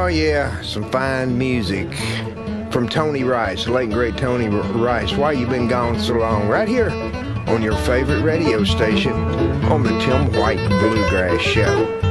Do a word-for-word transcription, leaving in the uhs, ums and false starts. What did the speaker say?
Oh yeah, some fine music from Tony Rice, the late and great Tony Rice. Why you been gone so long? Right here on your favorite radio station on the Tim White Bluegrass Show.